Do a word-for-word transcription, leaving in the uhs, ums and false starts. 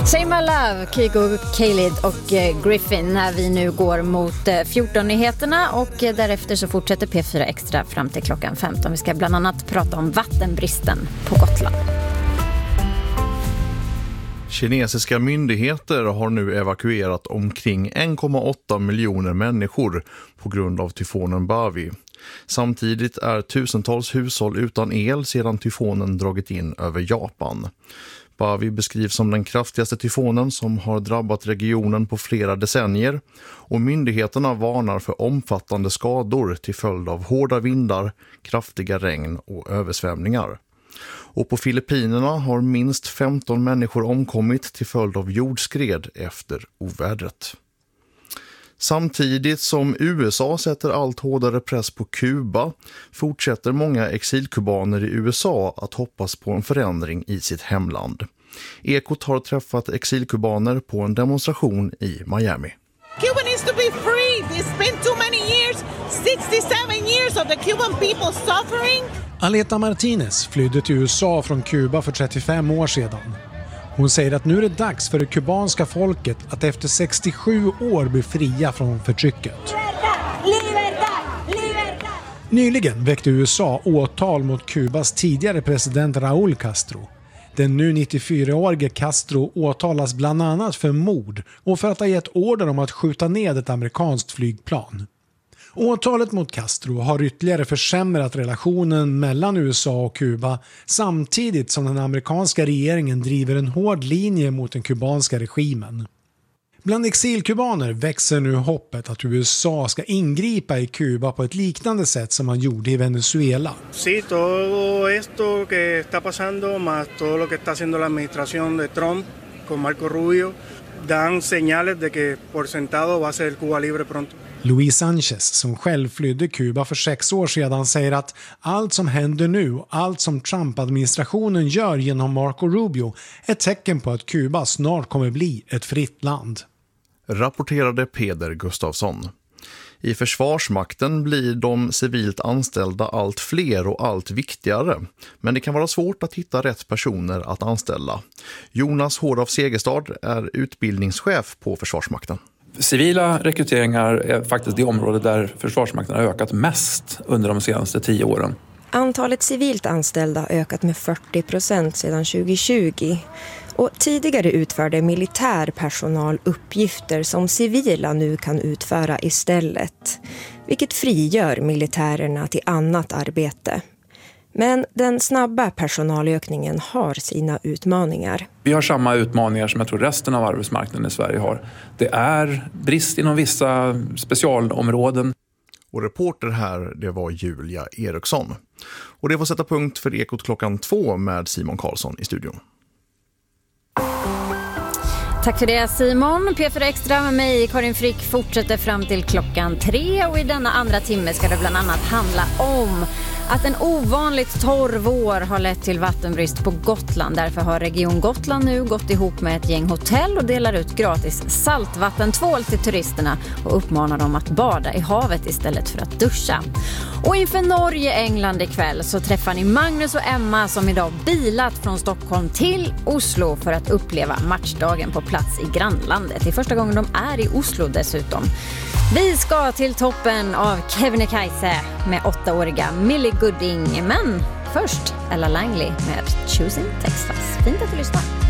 Say My Love, Kygo, Khalid och Griffin när vi nu går mot fjorton-nyheterna och därefter så fortsätter P fyra Extra fram till klockan femton. Vi ska bland annat prata om vattenbristen på Gotland. Kinesiska myndigheter har nu evakuerat omkring en komma åtta miljoner människor på grund av tyfonen Bavi. Samtidigt är tusentals hushåll utan el sedan tyfonen dragit in över Japan. Bavi beskrivs som den kraftigaste tyfonen som har drabbat regionen på flera decennier och myndigheterna varnar för omfattande skador till följd av hårda vindar, kraftiga regn och översvämningar. Och på Filippinerna har minst femton människor omkommit till följd av jordskred efter ovädret. Samtidigt som U S A sätter allt hårdare press på Kuba fortsätter många exilkubaner i U S A att hoppas på en förändring i sitt hemland. Ekot har träffat exilkubaner på en demonstration i Miami. Cuba needs to be free. It's been too many years, sixty-seven years of the Cuban people suffering. Aleta Martinez flydde till U S A från Kuba för trettiofem år sedan. Hon säger att nu är det dags för det kubanska folket att efter sextiosju år bli fria från förtrycket. Nyligen väckte U S A åtal mot Kubas tidigare president Raúl Castro. Den nu nittiofyraårige Castro åtalas bland annat för mord och för att ha gett order om att skjuta ned ett amerikanskt flygplan. Åtalet mot Castro har ytterligare försämrat relationen mellan U S A och Kuba samtidigt som den amerikanska regeringen driver en hård linje mot den kubanska regimen. Bland exilkubaner växer nu hoppet att U S A ska ingripa i Kuba på ett liknande sätt som man gjorde i Venezuela. Sí, todo esto que está pasando más todo lo que está haciendo la administración de Trump con Marco Rubio dan señales de que por sentado va a ser Cuba libre pronto. Luis Sanchez, som själv flydde Kuba för sex år sedan, säger att allt som händer nu, allt som Trump-administrationen gör genom Marco Rubio är ett tecken på att Kuba snart kommer bli ett fritt land. Rapporterade Peder Gustafsson. I Försvarsmakten blir de civilt anställda allt fler och allt viktigare, men det kan vara svårt att hitta rätt personer att anställa. Jonas Hård av Segerstad är utbildningschef på Försvarsmakten. Civila rekryteringar är faktiskt det område där Försvarsmakten har ökat mest under de senaste tio åren. Antalet civilt anställda har ökat med fyrtio procent sedan tjugohundratjugo. Och tidigare utförde militär personal uppgifter som civila nu kan utföra istället. Vilket frigör militärerna till annat arbete. Men den snabba personalökningen har sina utmaningar. Vi har samma utmaningar som jag tror resten av arbetsmarknaden i Sverige har. Det är brist inom vissa specialområden. Och reporter här, det var Julia Eriksson. Och det var sätta punkt för Ekot klockan två med Simon Karlsson i studion. Tack för det Simon. P fyra Extra med mig, Karin Frick, fortsätter fram till klockan tre och i denna andra timme ska det bland annat handla om att en ovanligt torr vår har lett till vattenbrist på Gotland. Därför har Region Gotland nu gått ihop med ett gäng hotell och delar ut gratis saltvattentvål till turisterna och uppmanar dem att bada i havet istället för att duscha. Och inför Norge-England ikväll så träffar ni Magnus och Emma som idag bilat från Stockholm till Oslo för att uppleva matchdagen på plats i grannlandet. Det är första gången de är i Oslo dessutom. Vi ska till toppen av Kebnekaise med åttaåriga Millie Gooding. Men först Ella Langley med Choosing Texas. Fint att du lyssnar.